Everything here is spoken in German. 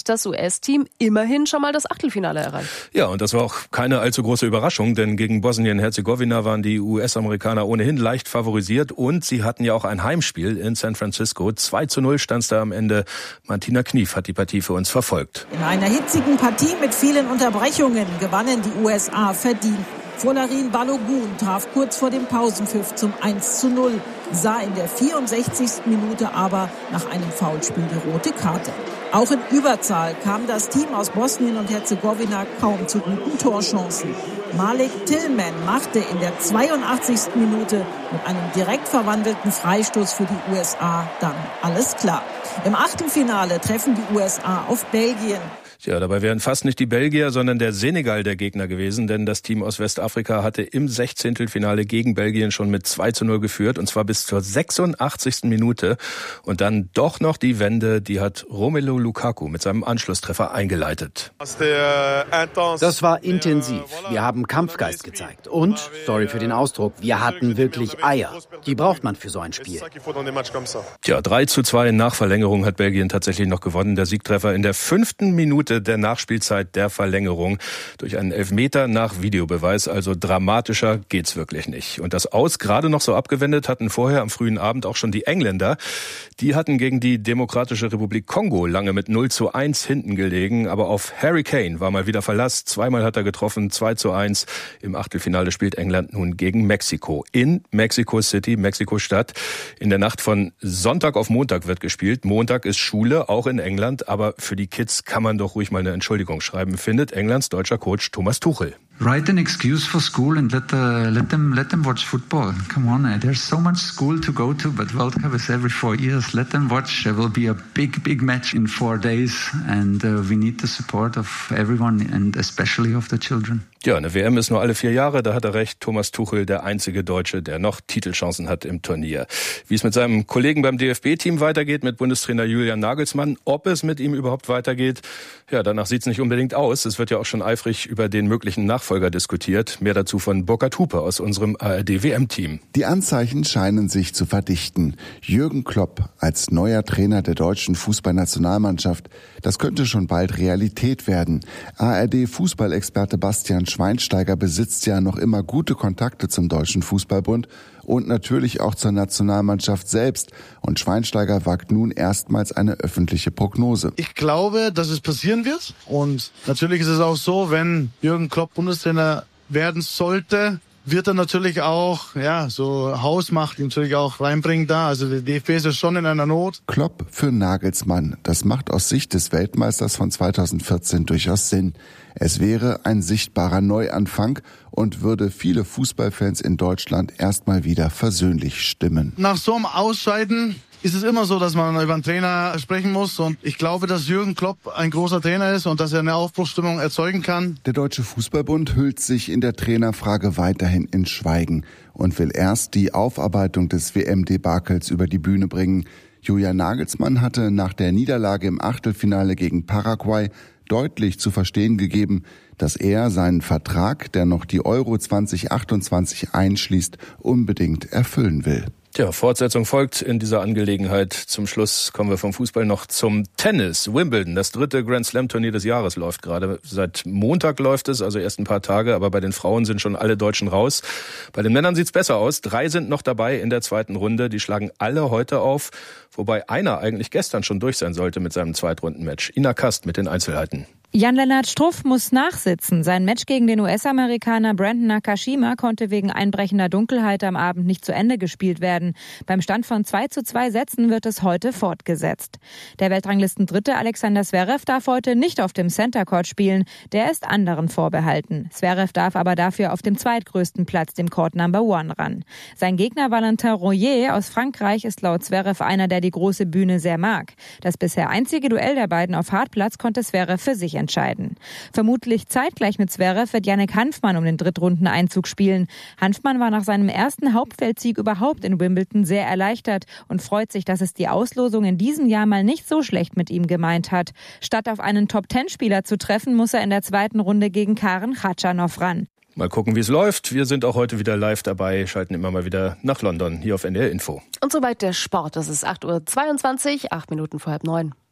hat das US-Team immerhin schon mal das Achtelfinale erreicht. Ja, und das war auch keine allzu große Überraschung, denn gegen Bosnien-Herzegowina waren die US-Amerikaner ohnehin leicht favorisiert und sie hatten ja auch ein Heimspiel in San Francisco. 2:0 stand es da am Ende. Martina Knief hat die Partie für uns verfolgt. In einer hitzigen Partie mit vielen Unterbrechungen gewannen die USA verdient. Folarin Balogun traf kurz vor dem Pausenpfiff zum 1:0, sah in der 64. Minute aber nach einem Foulspiel die rote Karte. Auch in Überzahl kam das Team aus Bosnien und Herzegowina kaum zu guten Torchancen. Malik Tillman machte in der 82. Minute mit einem direkt verwandelten Freistoß für die USA dann alles klar. Im Achtelfinale treffen die USA auf Belgien. Ja, dabei wären fast nicht die Belgier, sondern der Senegal der Gegner gewesen, denn das Team aus Westafrika hatte im 16. gegen Belgien schon mit 2:0 geführt, und zwar bis zur 86. Minute. Und dann doch noch die Wende, die hat Romelu Lukaku mit seinem Anschlusstreffer eingeleitet. Das war intensiv. Wir haben Kampfgeist gezeigt. Und, sorry für den Ausdruck, wir hatten wirklich Eier. Die braucht man für so ein Spiel. Tja, 3:2 nach Verlängerung hat Belgien tatsächlich noch gewonnen. Der Siegtreffer in der 5. Minute der Nachspielzeit der Verlängerung durch einen Elfmeter nach Videobeweis. Also dramatischer geht's wirklich nicht. Und das Aus gerade noch so abgewendet hatten vorher am frühen Abend auch schon die Engländer. Die hatten gegen die Demokratische Republik Kongo lange mit 0:1 hinten gelegen. Aber auf Harry Kane war mal wieder Verlass. Zweimal hat er getroffen, 2:1. Im Achtelfinale spielt England nun gegen Mexiko. In Mexico City, Mexiko-Stadt. In der Nacht von Sonntag auf Montag wird gespielt. Montag ist Schule, auch in England. Aber für die Kids kann man doch ruhig mal eine Entschuldigung schreiben, findet Englands deutscher Coach Thomas Tuchel. Write an excuse for school and let them watch football. Come on, there's so much school to go to, but World Cup is every 4 years. Let them watch. There will be a big match in 4 days, and we need the support of everyone and especially of the children. Ja, eine WM ist nur alle 4 Jahre, da hat er recht. Thomas Tuchel, der einzige Deutsche, der noch Titelchancen hat im Turnier. Wie es mit seinem Kollegen beim DFB-Team weitergeht, mit Bundestrainer Julian Nagelsmann, ob es mit ihm überhaupt weitergeht, ja, danach sieht es nicht unbedingt aus. Es wird ja auch schon eifrig über den möglichen Nachfolger diskutiert. Mehr dazu von Burkhard Hupe aus unserem ARD-WM-Team. Die Anzeichen scheinen sich zu verdichten. Jürgen Klopp als neuer Trainer der deutschen Fußballnationalmannschaft, das könnte schon bald Realität werden. ARD-Fußballexperte Bastian Schweinsteiger besitzt ja noch immer gute Kontakte zum Deutschen Fußballbund und natürlich auch zur Nationalmannschaft selbst. Und Schweinsteiger wagt nun erstmals eine öffentliche Prognose. Ich glaube, dass es passieren wird. Und natürlich ist es auch so, wenn Jürgen Klopp Bundestrainer werden sollte, wird er natürlich auch, so Hausmacht natürlich auch reinbringen da. Also der DFB ist ja schon in einer Not. Klopp für Nagelsmann. Das macht aus Sicht des Weltmeisters von 2014 durchaus Sinn. Es wäre ein sichtbarer Neuanfang und würde viele Fußballfans in Deutschland erstmal wieder versöhnlich stimmen. Nach so einem Ausscheiden ist es immer so, dass man über einen Trainer sprechen muss. Und ich glaube, dass Jürgen Klopp ein großer Trainer ist und dass er eine Aufbruchsstimmung erzeugen kann. Der Deutsche Fußballbund hüllt sich in der Trainerfrage weiterhin in Schweigen und will erst die Aufarbeitung des WM-Debakels über die Bühne bringen. Julian Nagelsmann hatte nach der Niederlage im Achtelfinale gegen Paraguay deutlich zu verstehen gegeben, dass er seinen Vertrag, der noch die Euro 2028 einschließt, unbedingt erfüllen will. Tja, Fortsetzung folgt in dieser Angelegenheit. Zum Schluss kommen wir vom Fußball noch zum Tennis. Wimbledon, das 3. Grand-Slam-Turnier des Jahres läuft gerade. Seit Montag läuft es, also erst ein paar Tage, aber bei den Frauen sind schon alle Deutschen raus. Bei den Männern sieht's besser aus. 3 sind noch dabei in der 2. Runde. Die schlagen alle heute auf, wobei einer eigentlich gestern schon durch sein sollte mit seinem Zweitrundenmatch. Ina Kast mit den Einzelheiten. Jan-Lennart Struff muss nachsitzen. Sein Match gegen den US-Amerikaner Brandon Nakashima konnte wegen einbrechender Dunkelheit am Abend nicht zu Ende gespielt werden. Beim Stand von 2:2 Sätzen wird es heute fortgesetzt. Der Weltranglisten-Dritte Alexander Zverev darf heute nicht auf dem Center Court spielen. Der ist anderen vorbehalten. Zverev darf aber dafür auf dem zweitgrößten Platz, dem Court Number 1, ran. Sein Gegner Valentin Royer aus Frankreich ist laut Zverev einer, der die große Bühne sehr mag. Das bisher einzige Duell der beiden auf Hartplatz konnte Zverev für sich entscheiden. Vermutlich zeitgleich mit Zverev wird Jannik Hanfmann um den Drittrundeneinzug spielen. Hanfmann war nach seinem ersten Hauptfeldsieg überhaupt in Wimbledon sehr erleichtert und freut sich, dass es die Auslosung in diesem Jahr mal nicht so schlecht mit ihm gemeint hat. Statt auf einen Top-10-Spieler zu treffen, muss er in der 2. Runde gegen Karen Khachanov ran. Mal gucken, wie es läuft. Wir sind auch heute wieder live dabei, schalten immer mal wieder nach London, hier auf NDR Info. Und soweit der Sport. Das ist 8:22 Uhr, 8 Minuten vor 8:30.